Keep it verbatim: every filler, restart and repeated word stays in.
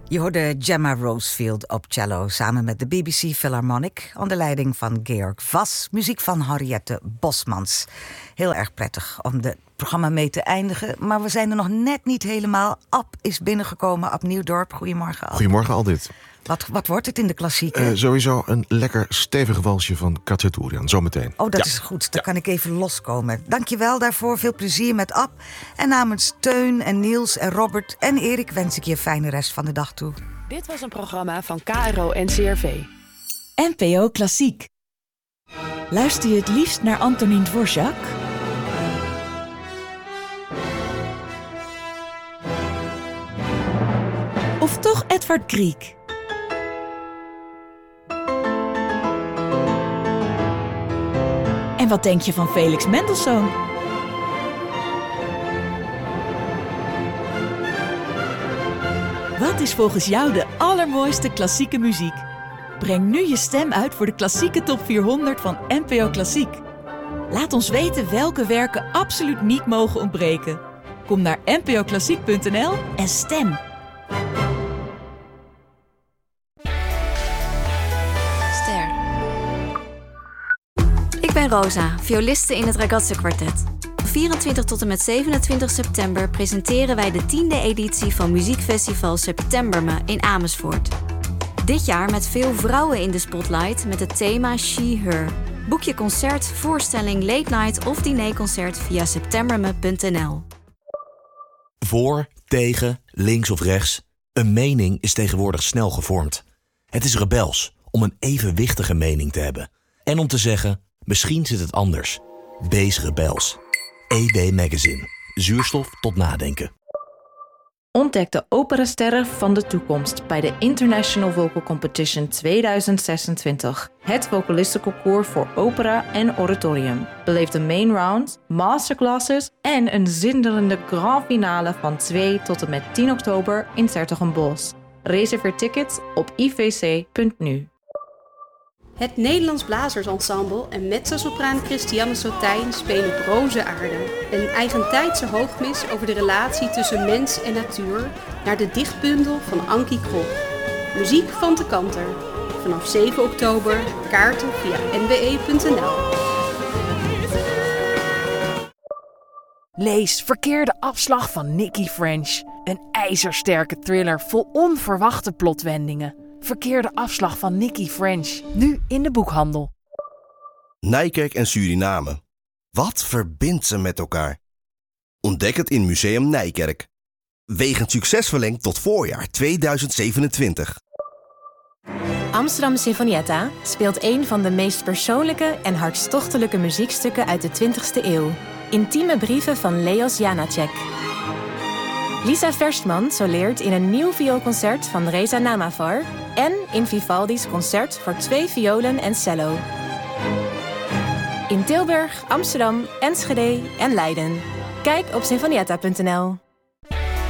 Je hoorde Gemma Rosefield op cello samen met de B B C Philharmonic onder leiding van Georg Vass, muziek van Henriette Bosmans. Heel erg prettig om het programma mee te eindigen, maar we zijn er nog net niet helemaal. Ab is binnengekomen, Ab Nieuwdorp. Goedemorgen, Ab. Goedemorgen, Aldit. Wat, wat wordt het in de klassieke? Uh, sowieso een lekker stevig walsje van Khachaturian, zometeen. Oh, dat ja. is goed. Dan ja. kan ik even loskomen. Dankjewel daarvoor. Veel plezier met Ab. En namens Teun en Niels en Robert en Erik wens ik je een fijne rest van de dag toe. Dit was een programma van K R O en C R V. N P O Klassiek. Luister je het liefst naar Antonin Dvorak? Of toch Edvard Grieg? En wat denk je van Felix Mendelssohn? Wat is volgens jou de allermooiste klassieke muziek? Breng nu je stem uit voor de klassieke top vierhonderd van N P O Klassiek. Laat ons weten welke werken absoluut niet mogen ontbreken. Kom naar n p o klassiek punt n l en stem. Ster. Ik ben Rosa, violiste in het Ragazze Quartet. Van vierentwintig tot en met zevenentwintig september presenteren wij de tiende editie van muziekfestival Septemberme in Amersfoort. Dit jaar met veel vrouwen in de spotlight met het thema She-Her. Boek je concert, voorstelling, late night of dinerconcert via septemberme punt n l. Voor, tegen, links of rechts. Een mening is tegenwoordig snel gevormd. Het is rebels om een evenwichtige mening te hebben. En om te zeggen, misschien zit het anders. Wees rebels. E W Magazine. Zuurstof tot nadenken. Ontdek de operasterren van de toekomst bij de International Vocal Competition tweeduizend zesentwintig. Het vocalistenconcours voor opera en oratorium. Beleef de main round, masterclasses en een zinderende grand finale van twee tot en met tien oktober in 's-Hertogenbosch. Reserveer tickets op i v c punt n u. Het Nederlands Blazersensemble en mezzosopraan Christiane Sotijn spelen op Roze Aarde. Een eigentijdse hoogmis over de relatie tussen mens en natuur naar de dichtbundel van Ankie Krop. Muziek van de Kanter. Vanaf zeven oktober, kaarten via n w e punt n l. Lees Verkeerde afslag van Nicky French. Een ijzersterke thriller vol onverwachte plotwendingen. Verkeerde afslag van Nicky French. Nu in de boekhandel. Nijkerk en Suriname. Wat verbindt ze met elkaar? Ontdek het in Museum Nijkerk. Wegens succes verlengd tot voorjaar tweeduizend zevenentwintig. Amsterdam Sinfonietta speelt een van de meest persoonlijke en hartstochtelijke muziekstukken uit de twintigste eeuw. Intieme brieven van Leos Janáček. Lisa Verstman soleert in een nieuw vioolconcert van Reza Namavar en in Vivaldi's concert voor twee violen en cello. In Tilburg, Amsterdam, Enschede en Leiden. Kijk op sinfonietta punt n l.